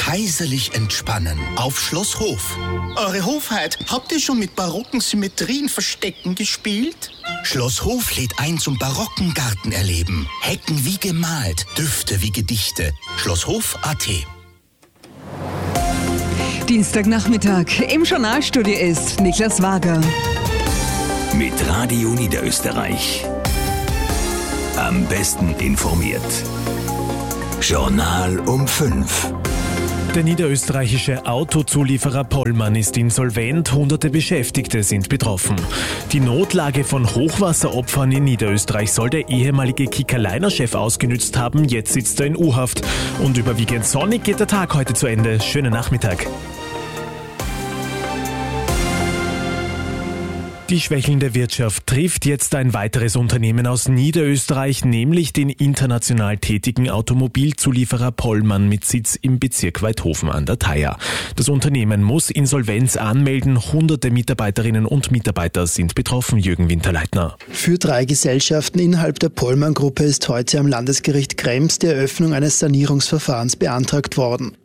kaiserlich entspannen auf Schloss Hof. Eure Hofheit, habt ihr schon mit barocken Symmetrien Verstecken gespielt? Schloss Hof lädt ein zum barocken Gartenerleben. Hecken wie gemalt, Düfte wie Gedichte. Schlosshof.at. Dienstagnachmittag. Im Journalstudio ist Niklas Wager. Mit Radio Niederösterreich. Am besten informiert. Journal um 5. Der niederösterreichische Autozulieferer Pollmann ist insolvent, hunderte Beschäftigte sind betroffen. Die Notlage von Hochwasseropfern in Niederösterreich soll der ehemalige Kickerliner-Chef ausgenützt haben, jetzt sitzt er in U-Haft. Und überwiegend sonnig geht der Tag heute zu Ende. Schönen Nachmittag. Die schwächelnde Wirtschaft trifft jetzt ein weiteres Unternehmen aus Niederösterreich, nämlich den international tätigen Automobilzulieferer Pollmann mit Sitz im Bezirk Waidhofen an der Thaya. Das Unternehmen muss Insolvenz anmelden, hunderte Mitarbeiterinnen und Mitarbeiter sind betroffen, Jürgen Winterleitner. Für 3 Gesellschaften innerhalb der Pollmann-Gruppe ist heute am Landesgericht Krems die Eröffnung eines Sanierungsverfahrens beantragt worden.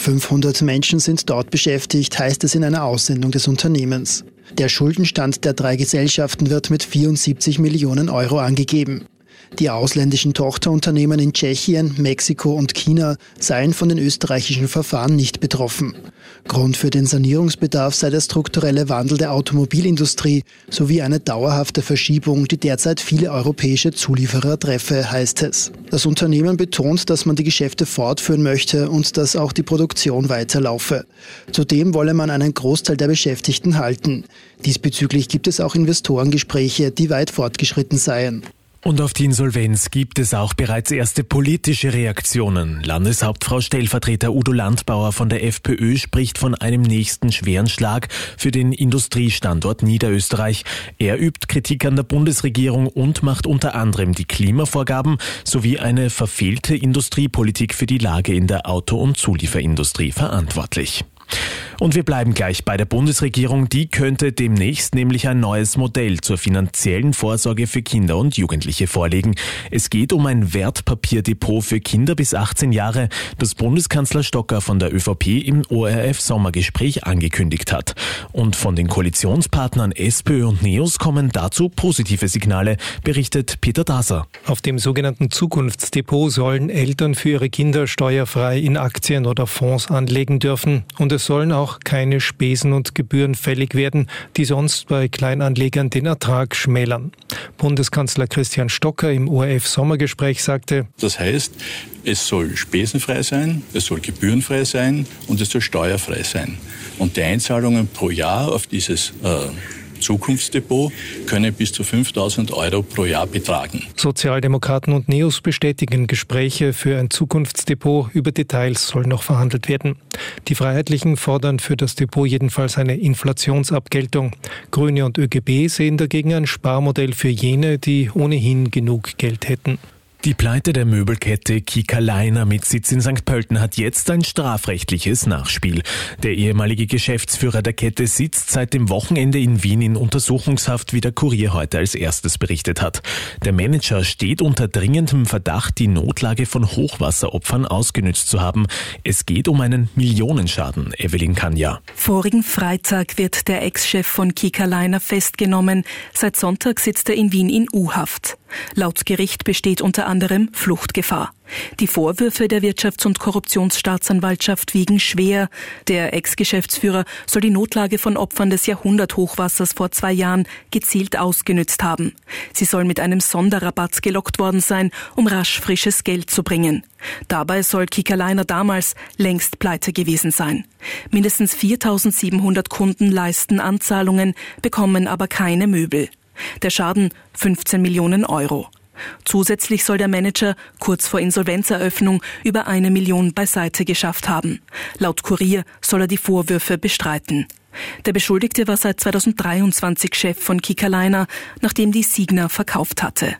500 Menschen sind dort beschäftigt, heißt es in einer Aussendung des Unternehmens. Der Schuldenstand der 3 Gesellschaften wird mit 74 Millionen Euro angegeben. Die ausländischen Tochterunternehmen in Tschechien, Mexiko und China seien von den österreichischen Verfahren nicht betroffen. Grund für den Sanierungsbedarf sei der strukturelle Wandel der Automobilindustrie sowie eine dauerhafte Verschiebung, die derzeit viele europäische Zulieferer treffe, heißt es. Das Unternehmen betont, dass man die Geschäfte fortführen möchte und dass auch die Produktion weiterlaufe. Zudem wolle man einen Großteil der Beschäftigten halten. Diesbezüglich gibt es auch Investorengespräche, die weit fortgeschritten seien. Und auf die Insolvenz gibt es auch bereits erste politische Reaktionen. Landeshauptfrau Stellvertreter Udo Landbauer von der FPÖ spricht von einem nächsten schweren Schlag für den Industriestandort Niederösterreich. Er übt Kritik an der Bundesregierung und macht unter anderem die Klimavorgaben sowie eine verfehlte Industriepolitik für die Lage in der Auto- und Zulieferindustrie verantwortlich. Und wir bleiben gleich bei der Bundesregierung. Die könnte demnächst nämlich ein neues Modell zur finanziellen Vorsorge für Kinder und Jugendliche vorlegen. Es geht um ein Wertpapierdepot für Kinder bis 18 Jahre, das Bundeskanzler Stocker von der ÖVP im ORF-Sommergespräch angekündigt hat. Und von den Koalitionspartnern SPÖ und NEOS kommen dazu positive Signale, berichtet Peter Daser. Auf dem sogenannten Zukunftsdepot sollen Eltern für ihre Kinder steuerfrei in Aktien oder Fonds anlegen dürfen. Und es sollen auch keine Spesen und Gebühren fällig werden, die sonst bei Kleinanlegern den Ertrag schmälern. Bundeskanzler Christian Stocker im ORF-Sommergespräch sagte: Das heißt, es soll spesenfrei sein, es soll gebührenfrei sein und es soll steuerfrei sein. Und die Einzahlungen pro Jahr auf dieses Zukunftsdepot können bis zu 5.000 Euro pro Jahr betragen. Sozialdemokraten und NEOS bestätigen Gespräche für ein Zukunftsdepot. Über Details soll noch verhandelt werden. Die Freiheitlichen fordern für das Depot jedenfalls eine Inflationsabgeltung. Grüne und ÖGB sehen dagegen ein Sparmodell für jene, die ohnehin genug Geld hätten. Die Pleite der Möbelkette Kickerliner mit Sitz in St. Pölten hat jetzt ein strafrechtliches Nachspiel. Der ehemalige Geschäftsführer der Kette sitzt seit dem Wochenende in Wien in Untersuchungshaft, wie der Kurier heute als erstes berichtet hat. Der Manager steht unter dringendem Verdacht, die Notlage von Hochwasseropfern ausgenützt zu haben. Es geht um einen Millionenschaden. Evelyn Kanja. Vorigen Freitag wird der Ex-Chef von Kickerliner festgenommen. Seit Sonntag sitzt er in Wien in U-Haft. Laut Gericht besteht unter anderem Fluchtgefahr. Die Vorwürfe der Wirtschafts- und Korruptionsstaatsanwaltschaft wiegen schwer. Der Ex-Geschäftsführer soll die Notlage von Opfern des Jahrhunderthochwassers vor 2 Jahren gezielt ausgenützt haben. Sie soll mit einem Sonderrabatt gelockt worden sein, um rasch frisches Geld zu bringen. Dabei soll Kickerliner damals längst pleite gewesen sein. Mindestens 4.700 Kunden leisten Anzahlungen, bekommen aber keine Möbel. Der Schaden 15 Millionen Euro. Zusätzlich soll der Manager kurz vor Insolvenzeröffnung über 1 Million beiseite geschafft haben. Laut Kurier soll er die Vorwürfe bestreiten. Der Beschuldigte war seit 2023 Chef von Kickerliner, nachdem die Signa verkauft hatte.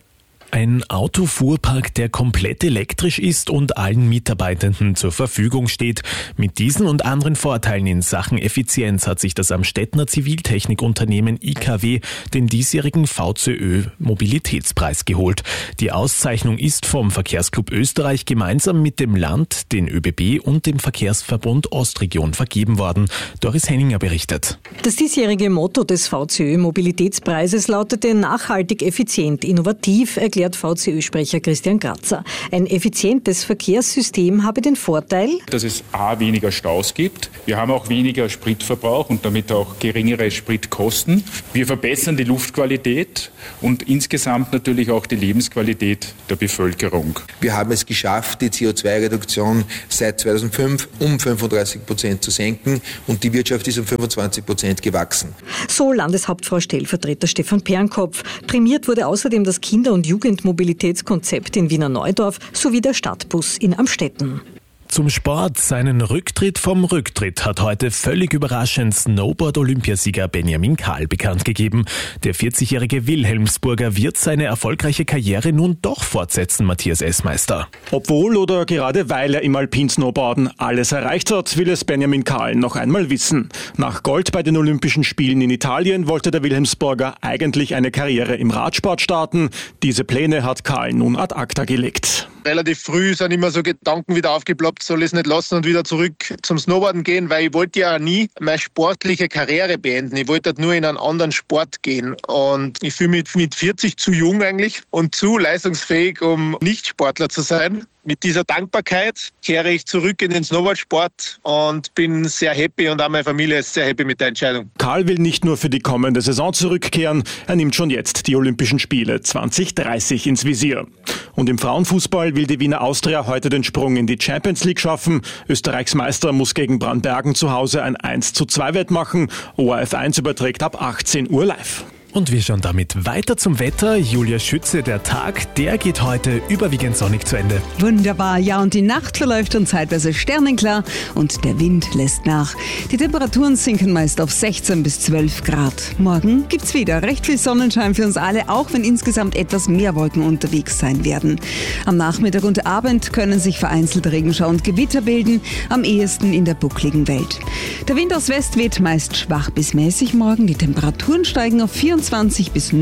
Ein Autofuhrpark, der komplett elektrisch ist und allen Mitarbeitenden zur Verfügung steht. Mit diesen und anderen Vorteilen in Sachen Effizienz hat sich das Amstettner Ziviltechnikunternehmen IKW den diesjährigen VCÖ-Mobilitätspreis geholt. Die Auszeichnung ist vom Verkehrsclub Österreich gemeinsam mit dem Land, den ÖBB und dem Verkehrsverbund Ostregion vergeben worden. Doris Henninger berichtet. Das diesjährige Motto des VCÖ-Mobilitätspreises lautete nachhaltig, effizient, innovativ, erklärt VCÖ-Sprecher Christian Grazer. Ein effizientes Verkehrssystem habe den Vorteil, dass es weniger Staus gibt. Wir haben auch weniger Spritverbrauch und damit auch geringere Spritkosten. Wir verbessern die Luftqualität und insgesamt natürlich auch die Lebensqualität der Bevölkerung. Wir haben es geschafft, die CO2-Reduktion seit 2005 um 35% zu senken und die Wirtschaft ist um 25% gewachsen. So Landeshauptfrau Stellvertreter Stefan Pernkopf. Prämiert wurde außerdem das Kinder- und Jugendmobilitätskonzept in Wiener Neudorf sowie der Stadtbus in Amstetten. Zum Sport. Seinen Rücktritt vom Rücktritt hat heute völlig überraschend Snowboard-Olympiasieger Benjamin Kahl bekannt gegeben. Der 40-jährige Wilhelmsburger wird seine erfolgreiche Karriere nun doch fortsetzen, Matthias Essmeister. Obwohl oder gerade weil er im Alpinsnowboarden alles erreicht hat, will es Benjamin Kahl noch einmal wissen. Nach Gold bei den Olympischen Spielen in Italien wollte der Wilhelmsburger eigentlich eine Karriere im Radsport starten. Diese Pläne hat Kahl nun ad acta gelegt. Relativ früh sind immer so Gedanken wieder aufgeploppt, soll ich es nicht lassen und wieder zurück zum Snowboarden gehen, weil ich wollte ja nie meine sportliche Karriere beenden. Ich wollte nur in einen anderen Sport gehen und ich fühle mich mit 40 zu jung eigentlich und zu leistungsfähig, um nicht Sportler zu sein. Mit dieser Dankbarkeit kehre ich zurück in den Snowboardsport und bin sehr happy und auch meine Familie ist sehr happy mit der Entscheidung. Karl will nicht nur für die kommende Saison zurückkehren, er nimmt schon jetzt die Olympischen Spiele 2030 ins Visier. Und im Frauenfußball will die Wiener Austria heute den Sprung in die Champions League schaffen. Österreichs Meister muss gegen Brandbergen zu Hause ein 1:2 wettmachen. ORF1 überträgt ab 18 Uhr live. Und wir schauen damit weiter zum Wetter. Julia Schütze, der Tag, der geht heute überwiegend sonnig zu Ende. Wunderbar, ja, und die Nacht verläuft schon zeitweise sternenklar und der Wind lässt nach. Die Temperaturen sinken meist auf 16 bis 12 Grad. Morgen gibt's wieder recht viel Sonnenschein für uns alle, auch wenn insgesamt etwas mehr Wolken unterwegs sein werden. Am Nachmittag und Abend können sich vereinzelt Regenschauer und Gewitter bilden, am ehesten in der buckligen Welt. Der Wind aus West weht meist schwach bis mäßig morgen. Die Temperaturen steigen auf 24 bis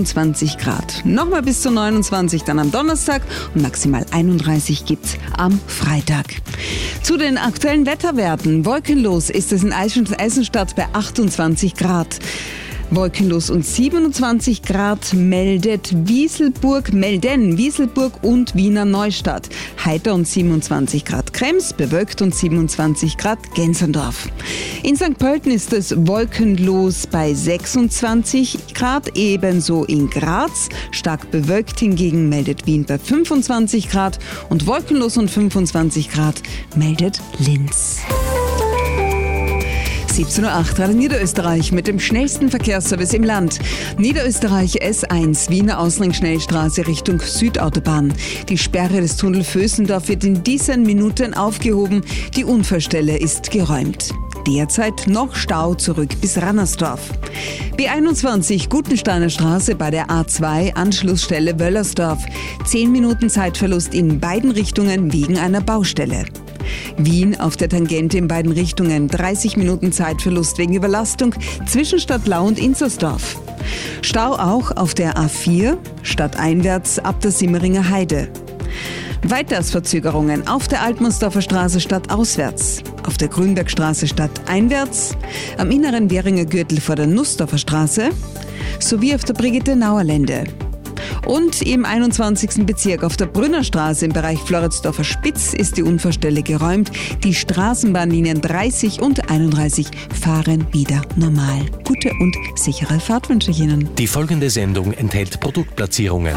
29 Grad. Nochmal bis zu 29 dann am Donnerstag und maximal 31 gibt's am Freitag. Zu den aktuellen Wetterwerten. Wolkenlos ist es in Eisenstadt bei 28 Grad. Wolkenlos und 27 Grad melden Wieselburg und Wiener Neustadt. Heiter und 27 Grad Krems, bewölkt und 27 Grad Gensendorf. In St. Pölten ist es wolkenlos bei 26 Grad, ebenso in Graz. Stark bewölkt hingegen meldet Wien bei 25 Grad und wolkenlos und 25 Grad meldet Linz. 17:08 Uhr, Radio Niederösterreich mit dem schnellsten Verkehrsservice im Land. Niederösterreich S1, Wiener Ausring-Schnellstraße Richtung Südautobahn. Die Sperre des Tunnel Vösendorf wird in diesen Minuten aufgehoben. Die Unfallstelle ist geräumt. Derzeit noch Stau zurück bis Rannersdorf. B21 Gutensteiner Straße bei der A2 Anschlussstelle Wöllersdorf. 10 Minuten Zeitverlust in beiden Richtungen wegen einer Baustelle. Wien auf der Tangente in beiden Richtungen, 30 Minuten Zeitverlust wegen Überlastung zwischen Stadtlau und Inzersdorf. Stau auch auf der A4, stadteinwärts ab der Simmeringer Heide. Weiters Verzögerungen auf der Altmannsdorfer Straße stadtauswärts, auf der Grünbergstraße stadteinwärts, am inneren Währinger Gürtel vor der Nussdorfer Straße sowie auf der Brigitte-Nauer-Lände. Und im 21. Bezirk auf der Brünnerstraße im Bereich Floridsdorfer Spitz ist die Unfallstelle geräumt. Die Straßenbahnlinien 30 und 31 fahren wieder normal. Gute und sichere Fahrt wünsche ich Ihnen. Die folgende Sendung enthält Produktplatzierungen.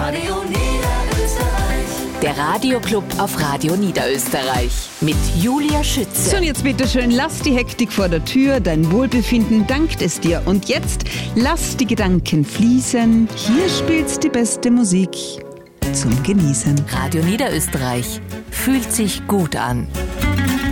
Der Radioclub auf Radio Niederösterreich mit Julia Schütze. So, und jetzt bitte schön, lass die Hektik vor der Tür, dein Wohlbefinden dankt es dir. Und jetzt lass die Gedanken fließen. Hier spielt die beste Musik zum Genießen. Radio Niederösterreich fühlt sich gut an.